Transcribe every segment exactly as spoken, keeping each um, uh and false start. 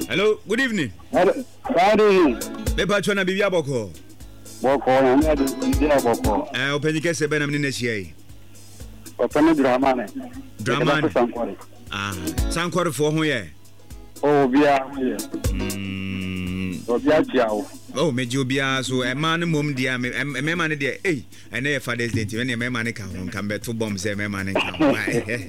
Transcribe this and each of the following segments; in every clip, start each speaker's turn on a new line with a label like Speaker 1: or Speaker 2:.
Speaker 1: Hello, good evening.
Speaker 2: Hello, good evening.
Speaker 1: Me pa chona bibia boko.
Speaker 2: Boko na me adu bibia boko.
Speaker 1: Eh, openi kese be na mne nehia.
Speaker 2: Openi Dramane.
Speaker 1: Dramane. Ah, Sankore fo ho ye.
Speaker 2: Oh, bia ho ye.
Speaker 1: Mm.
Speaker 2: Obia chiao.
Speaker 1: Oh, meji obia so e man mom dia me me man dia eh ene ye Father's Day ti me me man ka ho kan beto bomb say me man ka ho.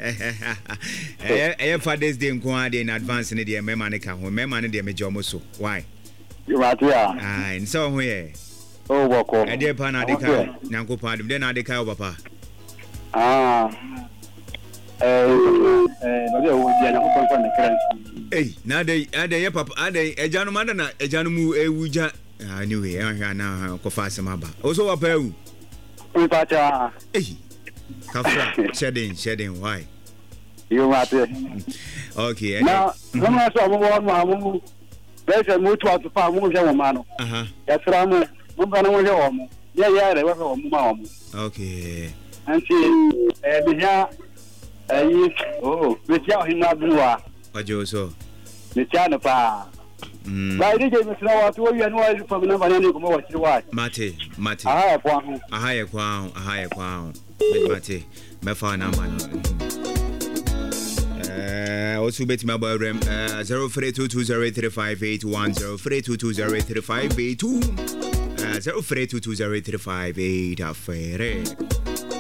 Speaker 1: Eh eh Father's Day nko ade in advance ne dia me man ka ho me man dia meji omo so. Why?
Speaker 2: You right here.
Speaker 1: Ah, in so ho ye.
Speaker 2: Oh, boko.
Speaker 1: E dia pa na de ka nyanko pa de na de ka o papa.
Speaker 2: Ah. Eh eh no dia wo dia nyanko pa kwa ne kran.
Speaker 1: Eh, na de ade ye papa ade ejanu mada na ejanu mu ewuja. Anyway, eh na ko fa sema ba. O so wa pa ewu.
Speaker 2: We pa cha.
Speaker 1: Eh. Kafra shedding shedding why?
Speaker 2: You right here.
Speaker 1: Okay.
Speaker 2: Now, no ma so mo mo mo. Bese mo tu atu pa mo je wo ma no.
Speaker 1: Aha.
Speaker 2: Ya tra mo mo ba na mo je wo mo. Ya ya re wa wo mo ma wo mo.
Speaker 1: Okay.
Speaker 2: Anti eh bi ya eh oh, bi ya hina duwa.
Speaker 1: Ojo so.
Speaker 2: Bi ya na pa.
Speaker 1: Mm.
Speaker 2: Ba ri je mi sna wa tu wo ya no wa fa na ba ne ko mo wa chi wa.
Speaker 1: Mate, mate.
Speaker 2: Ah, e kwa ho.
Speaker 1: Aha ye kwa ho, aha ye kwa ho. Bit mate. Me fa na man. Eh, also bet me about rem uh zero three two two zero three five eight one zero three two two zero three five eight two uh zero three two two zero three five eight afere.